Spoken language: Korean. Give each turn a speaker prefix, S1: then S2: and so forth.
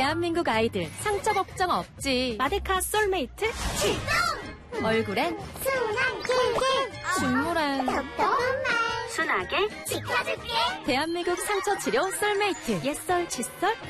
S1: 대한민국 아이들 상처 걱정 없지. 마데카 솔메이트 출동! 얼굴엔
S2: 순한 길길
S1: 중물엔
S2: 답답한 말
S3: 순하게
S2: 지켜줄게
S1: 대한민국 상처 치료 솔메이트. 옛설 칫솔